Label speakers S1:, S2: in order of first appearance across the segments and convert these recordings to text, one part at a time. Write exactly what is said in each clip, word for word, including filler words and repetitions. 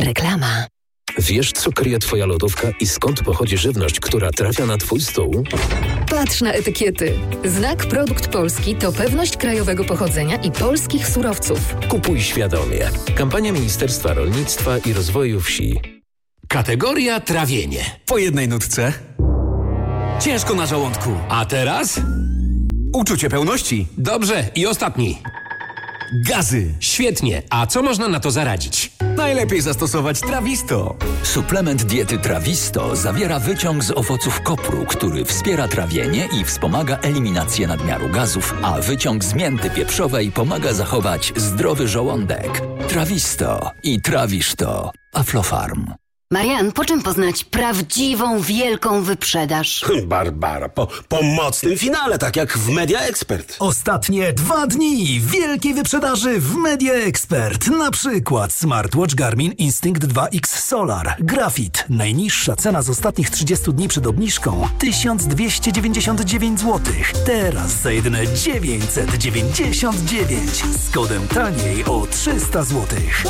S1: Reklama.
S2: Wiesz, co kryje Twoja lodówka i skąd pochodzi żywność, która trafia na Twój stół?
S1: Patrz na etykiety. Znak Produkt Polski to pewność krajowego pochodzenia i polskich surowców.
S2: Kupuj świadomie. Kampania Ministerstwa Rolnictwa i Rozwoju Wsi.
S3: Kategoria trawienie.
S4: Po jednej nutce. Ciężko na żołądku.
S3: A teraz?
S4: Uczucie pełności.
S3: Dobrze, i ostatni.
S4: Gazy.
S3: Świetnie. A co można na to zaradzić?
S4: Najlepiej zastosować Trawisto.
S5: Suplement diety Trawisto zawiera wyciąg z owoców kopru, który wspiera trawienie i wspomaga eliminację nadmiaru gazów, a wyciąg z mięty pieprzowej pomaga zachować zdrowy żołądek. Trawisto i trawisz to. Aflofarm.
S6: Marian, po czym poznać prawdziwą, wielką wyprzedaż?
S7: Barbara, po, po mocnym finale, tak jak w Media Expert.
S8: Ostatnie dwa dni wielkiej wyprzedaży w Media Expert. Na przykład smartwatch Garmin Instinct dwa X Solar. Grafit. Najniższa cena z ostatnich trzydziestu dni przed obniżką tysiąc dwieście dziewięćdziesiąt dziewięć złotych. Teraz za jedyne dziewięćset dziewięćdziesiąt dziewięć. Z kodem taniej o trzysta złotych.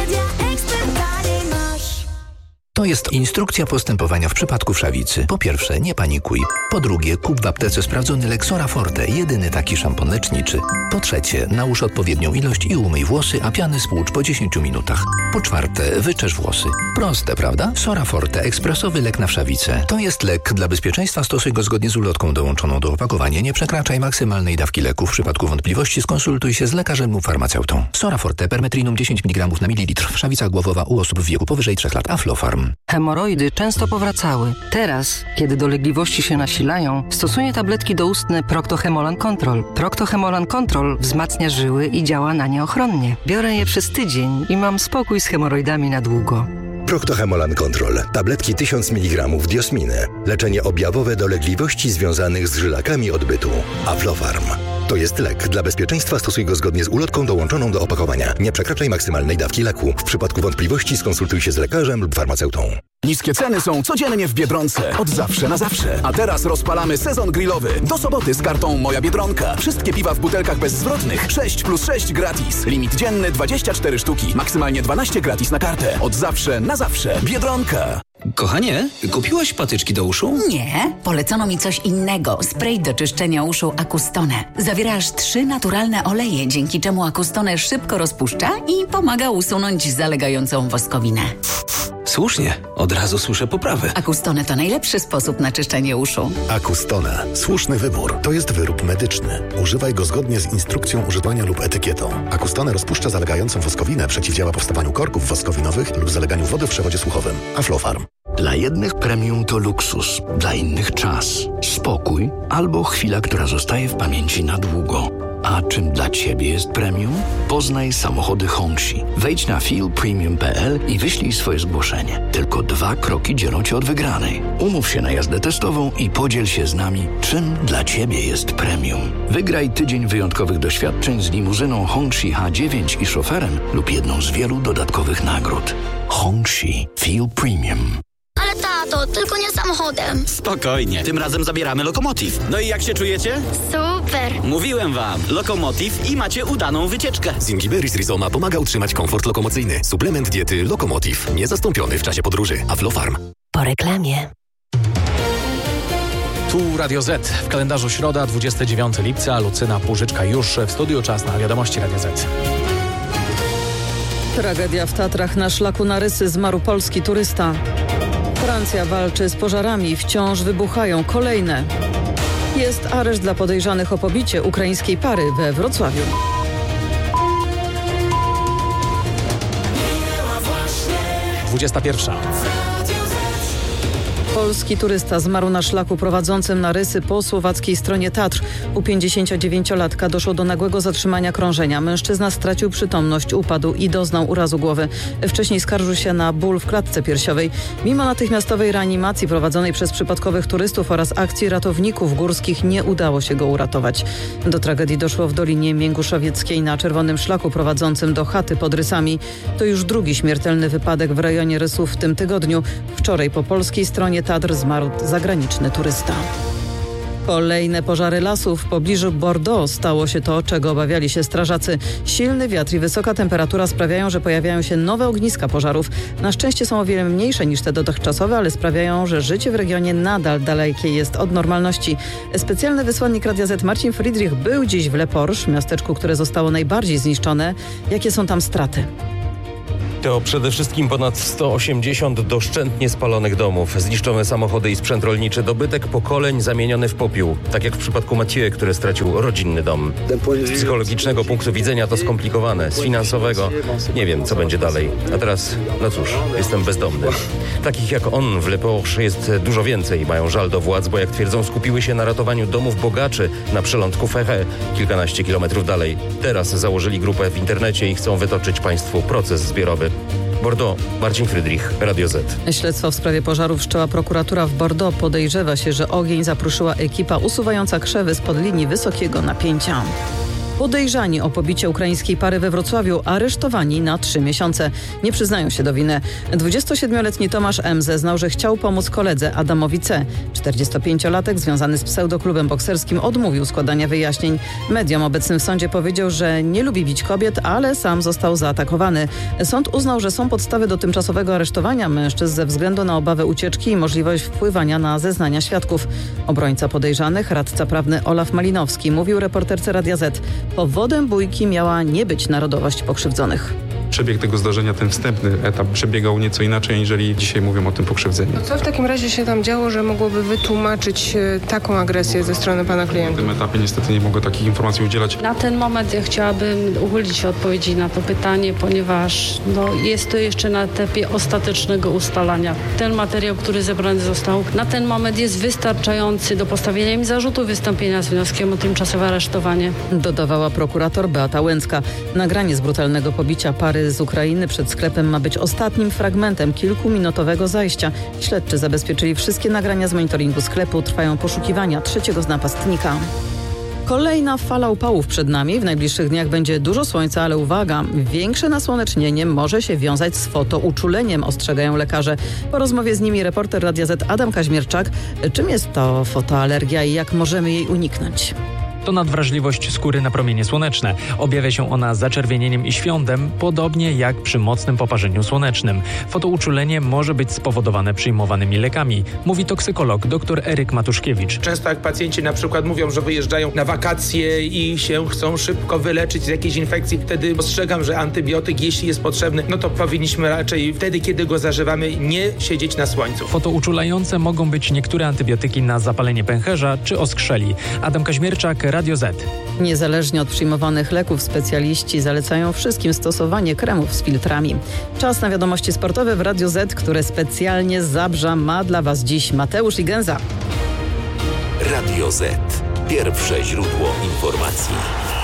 S9: To jest instrukcja postępowania w przypadku wszawicy. Po pierwsze, nie panikuj. Po drugie, kup w aptece sprawdzony lek Sora Forte, jedyny taki szampon leczniczy. Po trzecie, nałóż odpowiednią ilość i umyj włosy, a piany spłucz po dziesięciu minutach. Po czwarte, wyczesz włosy. Proste, prawda? Sora Forte, ekspresowy lek na wszawicę. To jest lek. Dla bezpieczeństwa stosuj go zgodnie z ulotką dołączoną do opakowania. Nie przekraczaj maksymalnej dawki leku. W przypadku wątpliwości skonsultuj się z lekarzem lub farmaceutą. Sora Forte, permetrinum dziesięć miligramów na mililitr. Wszawica głowowa u osób w wieku powyżej trzech lat. Aflofarm.
S10: Hemoroidy często powracały. Teraz, kiedy dolegliwości się nasilają, stosuję tabletki doustne Procto-Hemolan Control. Procto-Hemolan Control wzmacnia żyły i działa na nie ochronnie. Biorę je przez tydzień i mam spokój z hemoroidami na długo.
S11: Procto-Hemolan Control. Tabletki tysiąc miligramów diosminy. Leczenie objawowe dolegliwości związanych z żylakami odbytu. Aflofarm. To jest lek. Dla bezpieczeństwa stosuj go zgodnie z ulotką dołączoną do opakowania. Nie przekraczaj maksymalnej dawki leku. W przypadku wątpliwości skonsultuj się z lekarzem lub farmaceutą.
S12: Niskie ceny są codziennie w Biedronce. Od zawsze na zawsze. A teraz rozpalamy sezon grillowy. Do soboty z kartą Moja Biedronka. Wszystkie piwa w butelkach bezzwrotnych. sześć plus sześć gratis. Limit dzienny dwadzieścia cztery sztuki. Maksymalnie dwanaście gratis na kartę. Od zawsze na zawsze. Biedronka.
S4: Kochanie, kupiłaś patyczki do uszu?
S13: Nie, polecono mi coś innego. Spray do czyszczenia uszu Acustone. Zawiera aż trzy naturalne oleje, dzięki czemu Acustone szybko rozpuszcza i pomaga usunąć zalegającą woskowinę.
S4: Słusznie, od razu słyszę poprawę.
S13: Acustone to najlepszy sposób na czyszczenie uszu.
S14: Acustone. Słuszny wybór. To jest wyrób medyczny. Używaj go zgodnie z instrukcją używania lub etykietą. Acustone rozpuszcza zalegającą woskowinę, przeciwdziała powstawaniu korków woskowinowych lub zaleganiu wody w przewodzie słuchowym. Aflofarm.
S15: Dla jednych premium to luksus, dla innych czas, spokój albo chwila, która zostaje w pamięci na długo. A czym dla Ciebie jest premium? Poznaj samochody Hongxi. Wejdź na feel premium kropka p l i wyślij swoje zgłoszenie. Tylko dwa kroki dzielą Cię od wygranej. Umów się na jazdę testową i podziel się z nami, czym dla Ciebie jest premium. Wygraj tydzień wyjątkowych doświadczeń z limuzyną Hongxi H dziewięć i szoferem lub jedną z wielu dodatkowych nagród. Hongxi Feel Premium.
S16: Ale tato, tylko nie samochodem.
S17: Spokojnie, tym razem zabieramy Lokomotiv. No i jak się czujecie?
S16: Super.
S17: Mówiłem wam, Lokomotiv i macie udaną wycieczkę.
S2: Zingiberis Rizoma pomaga utrzymać komfort lokomocyjny. Suplement diety Lokomotiv. Niezastąpiony w czasie podróży. Aflofarm.
S1: Po reklamie.
S18: Tu Radio Z. W kalendarzu środa, dwudziestego dziewiątego lipca. Lucyna Płużyczka już w studiu. Czas na wiadomości Radia Z.
S19: Tragedia w Tatrach. Na szlaku na Rysy zmarł polski turysta. Francja walczy z pożarami. Wciąż wybuchają kolejne. Jest areszt dla podejrzanych o pobicie ukraińskiej pary we Wrocławiu.
S18: dwudziesta pierwsza.
S19: Polski turysta zmarł na szlaku prowadzącym na Rysy po słowackiej stronie Tatr. U pięćdziesięciodziewięciolatka doszło do nagłego zatrzymania krążenia. Mężczyzna stracił przytomność, upadł i doznał urazu głowy. Wcześniej skarżył się na ból w klatce piersiowej. Mimo natychmiastowej reanimacji prowadzonej przez przypadkowych turystów oraz akcji ratowników górskich nie udało się go uratować. Do tragedii doszło w Dolinie Mięguszowieckiej na czerwonym szlaku prowadzącym do chaty pod Rysami. To już drugi śmiertelny wypadek w rejonie Rysów w tym tygodniu. Wczoraj po polskiej stronie Tatr zmarł zagraniczny turysta. Kolejne pożary lasów w pobliżu Bordeaux. Stało się to, czego obawiali się strażacy. Silny wiatr i wysoka temperatura sprawiają, że pojawiają się nowe ogniska pożarów. Na szczęście są o wiele mniejsze niż te dotychczasowe, ale sprawiają, że życie w regionie nadal dalekie jest od normalności. Specjalny wysłannik Radia Z Marcin Friedrich był dziś w Le Porche, miasteczku, które zostało najbardziej zniszczone. Jakie są tam straty?
S20: To przede wszystkim ponad sto osiemdziesiąt doszczętnie spalonych domów, zniszczone samochody i sprzęt rolniczy, dobytek pokoleń zamieniony w popiół. Tak jak w przypadku Mathieu, który stracił rodzinny dom. Z psychologicznego punktu widzenia to skomplikowane, z finansowego nie wiem, co będzie dalej. A teraz, no cóż, jestem bezdomny. Takich jak on w Le Porche jest dużo więcej. Mają żal do władz, bo jak twierdzą, skupiły się na ratowaniu domów bogaczy na przylądku Ferré, kilkanaście kilometrów dalej. Teraz założyli grupę w internecie i chcą wytoczyć państwu proces zbiorowy. Bordeaux, Marcin Friedrich, Radio Z.
S19: Śledztwo w sprawie pożarów wszczęła prokuratura w Bordeaux. Podejrzewa się, że ogień zapruszyła ekipa usuwająca krzewy spod linii wysokiego napięcia. Podejrzani o pobicie ukraińskiej pary we Wrocławiu aresztowani na trzy miesiące. Nie przyznają się do winy. dwudziestosiedmioletni Tomasz M. zeznał, że chciał pomóc koledze Adamowi C. czterdziestopięciolatek związany z pseudoklubem bokserskim odmówił składania wyjaśnień. Mediom obecnym w sądzie powiedział, że nie lubi bić kobiet, ale sam został zaatakowany. Sąd uznał, że są podstawy do tymczasowego aresztowania mężczyzn ze względu na obawę ucieczki i możliwość wpływania na zeznania świadków. Obrońca podejrzanych, radca prawny Olaf Malinowski, mówił reporterce Radia Z. Powodem bójki miała nie być narodowość pokrzywdzonych.
S21: Przebieg tego zdarzenia, ten wstępny etap przebiegał nieco inaczej, niżeli dzisiaj mówią o tym pokrzywdzeniu.
S22: Co w takim razie się tam działo, że mogłoby wytłumaczyć taką agresję ze strony pana klienta?
S21: Na tym etapie niestety nie mogę takich informacji udzielać.
S23: Na ten moment ja chciałabym uchylić się odpowiedzi na to pytanie, ponieważ no, jest to jeszcze na etapie ostatecznego ustalania. Ten materiał, który zebrany został, na ten moment jest wystarczający do postawienia im zarzutu wystąpienia z wnioskiem o tymczasowe aresztowanie.
S19: Dodawała prokurator Beata Łęcka. Nagranie z brutalnego pobicia pary z Ukrainy przed sklepem ma być ostatnim fragmentem kilkuminutowego zajścia. Śledczy zabezpieczyli wszystkie nagrania z monitoringu sklepu. Trwają poszukiwania trzeciego z napastnika. Kolejna fala upałów przed nami. W najbliższych dniach będzie dużo słońca, ale uwaga, większe nasłonecznienie może się wiązać z fotouczuleniem, ostrzegają lekarze. Po rozmowie z nimi reporter Radia Z Adam Kaźmierczak. Czym jest to fotoalergia i jak możemy jej uniknąć?
S24: To nadwrażliwość skóry na promienie słoneczne. Objawia się ona zaczerwienieniem i świądem, podobnie jak przy mocnym poparzeniu słonecznym. Fotouczulenie może być spowodowane przyjmowanymi lekami, mówi toksykolog dr Eryk Matuszkiewicz.
S25: Często jak pacjenci na przykład mówią, że wyjeżdżają na wakacje i się chcą szybko wyleczyć z jakiejś infekcji, wtedy ostrzegam, że antybiotyk, jeśli jest potrzebny, no to powinniśmy raczej wtedy, kiedy go zażywamy, nie siedzieć na słońcu.
S24: Fotouczulające mogą być niektóre antybiotyki na zapalenie pęcherza czy oskrzeli. Adam Kaźmierczak, Radio Z.
S19: Niezależnie od przyjmowanych leków specjaliści zalecają wszystkim stosowanie kremów z filtrami. Czas na wiadomości sportowe w Radio Z, które specjalnie z Zabrza ma dla Was dziś Mateusz Igenza.
S26: Radio Z. Pierwsze źródło informacji.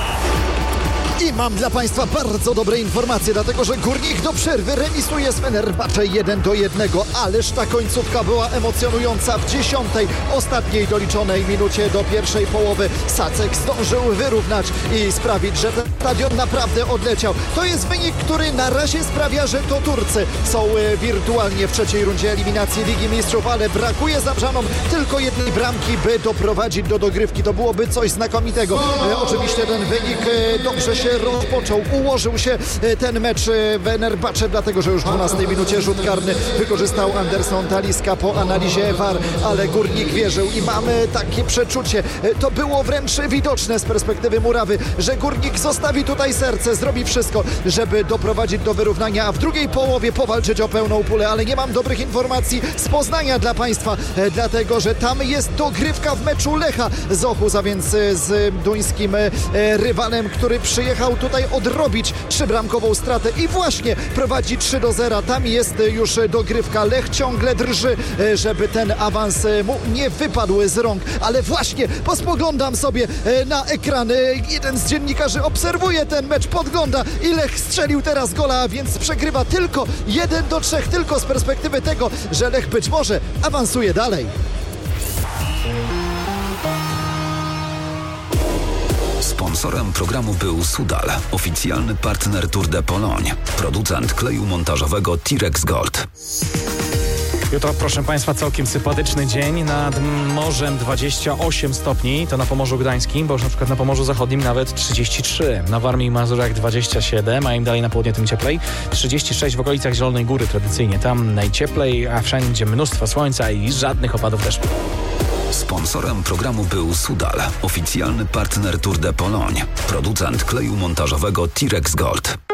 S27: I mam dla Państwa bardzo dobre informacje, dlatego że Górnik do przerwy remisuje z Fenerbahce jeden do jednego. Ależ ta końcówka była emocjonująca. W dziesiątej, ostatniej doliczonej minucie do pierwszej połowy Sacek zdążył wyrównać i sprawić, że ten stadion naprawdę odleciał. To jest wynik, który na razie sprawia, że to Turcy są wirtualnie w trzeciej rundzie eliminacji Ligi Mistrzów, ale brakuje Zabrzanom tylko jednej bramki, by doprowadzić do dogrywki. To byłoby coś znakomitego. E, oczywiście ten wynik e, dobrze się rozpoczął, ułożył się ten mecz w Fenerbahce, dlatego że już w dwunastej minucie rzut karny wykorzystał Anderson Talisca po analizie V A R, ale Górnik wierzył i mamy takie przeczucie, to było wręcz widoczne z perspektywy murawy, że Górnik zostawi tutaj serce, zrobi wszystko, żeby doprowadzić do wyrównania, a w drugiej połowie powalczyć o pełną pulę, ale nie mam dobrych informacji z Poznania dla Państwa, dlatego że tam jest dogrywka w meczu Lecha z Ochus, a więc z duńskim rywalem, który przyjechał tutaj odrobić trzybramkową stratę i właśnie prowadzi trzy do zera. Tam jest już dogrywka. Lech ciągle drży, żeby ten awans mu nie wypadł z rąk, ale właśnie pospoglądam sobie na ekran. Jeden z dziennikarzy obserwuje ten mecz, podgląda i Lech strzelił teraz gola, więc przegrywa tylko jeden do trzech, tylko z perspektywy tego, że Lech być może awansuje dalej.
S26: Sponsorem programu był Sudal, oficjalny partner Tour de Pologne, producent kleju montażowego Tirex Gold.
S18: Jutro, proszę Państwa, całkiem sympatyczny dzień. Nad morzem dwadzieścia osiem stopni, to na Pomorzu Gdańskim, bo już na przykład na Pomorzu Zachodnim nawet trzydzieści trzy. Na Warmii i Mazurach dwadzieścia siedem, a im dalej na południe, tym cieplej. trzydzieści sześć w okolicach Zielonej Góry tradycyjnie. Tam najcieplej, a wszędzie mnóstwo słońca i żadnych opadów deszczu.
S26: Sponsorem programu był Sudal, oficjalny partner Tour de Pologne, producent kleju montażowego T-Rex Gold.